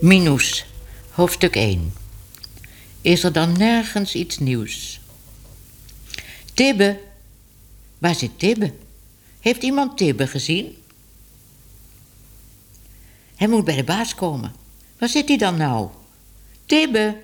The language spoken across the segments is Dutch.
Minus, hoofdstuk 1. Is er dan nergens iets nieuws? Tibbe, waar zit Tibbe? Heeft iemand Tibbe gezien? Hij moet bij de baas komen. Waar zit hij dan nou? Tibbe!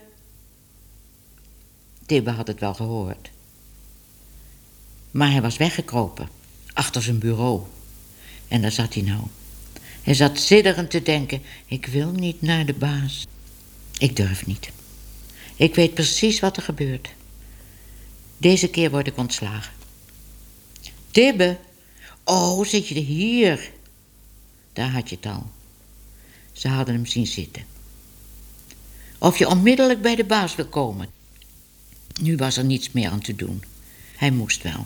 Tibbe had het wel gehoord. Maar hij was weggekropen, achter zijn bureau. En daar zat hij nou. Hij zat sidderend te denken, ik wil niet naar de baas. Ik durf niet. Ik weet precies wat er gebeurt. Deze keer word ik ontslagen. Tibbe, oh, zit je hier? Daar had je het al. Ze hadden hem zien zitten. Of je onmiddellijk bij de baas wil komen. Nu was er niets meer aan te doen. Hij moest wel.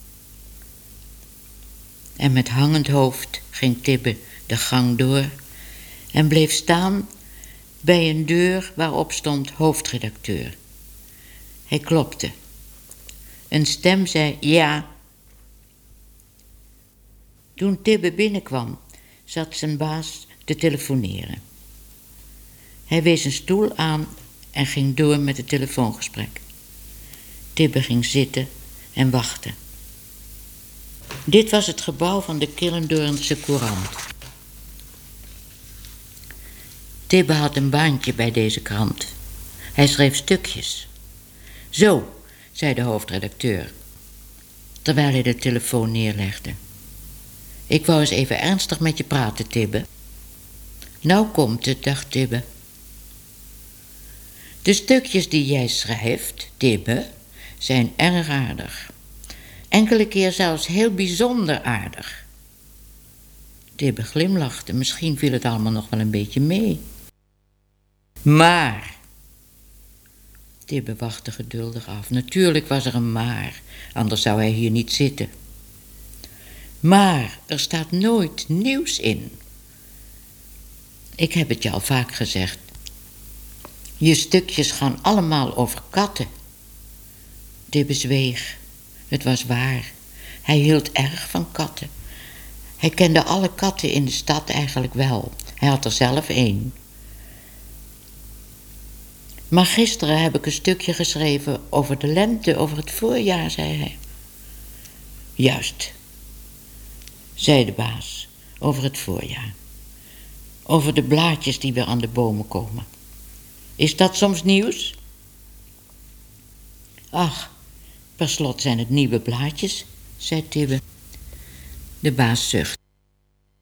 En met hangend hoofd ging Tibbe de gang door en bleef staan bij een deur waarop stond hoofdredacteur. Hij klopte. Een stem zei ja. Toen Tibbe binnenkwam, zat zijn baas te telefoneren. Hij wees een stoel aan en ging door met het telefoongesprek. Tibbe ging zitten en wachten. Dit was het gebouw van de Killendoornse Courant. Tibbe had een baantje bij deze krant. Hij schreef stukjes. Zo, zei de hoofdredacteur, terwijl hij de telefoon neerlegde. Ik wou eens even ernstig met je praten, Tibbe. Nou komt het, dacht Tibbe. De stukjes die jij schrijft, Tibbe, zijn erg aardig. Enkele keer zelfs heel bijzonder aardig. Tibbe glimlachte, misschien viel het allemaal nog wel een beetje mee. Maar... Tibbe wachtte geduldig af. Natuurlijk was er een maar, anders zou hij hier niet zitten. Maar er staat nooit nieuws in. Ik heb het je al vaak gezegd. Je stukjes gaan allemaal over katten. Tibbe zweeg. Het was waar. Hij hield erg van katten. Hij kende alle katten in de stad eigenlijk wel. Hij had er zelf 1. Maar gisteren heb ik een stukje geschreven over de lente, over het voorjaar, zei hij. Juist, zei de baas, over het voorjaar. Over de blaadjes die weer aan de bomen komen. Is dat soms nieuws? Ach, per slot zijn het nieuwe blaadjes, zei Tibbe. De baas zuchtte.